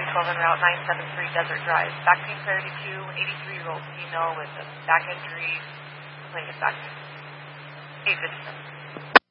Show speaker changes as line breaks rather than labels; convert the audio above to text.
12 en route, 973 Desert Drive. Back pain clarity 2, an 83-year-old female with a back injury, complaining of back pain. 857.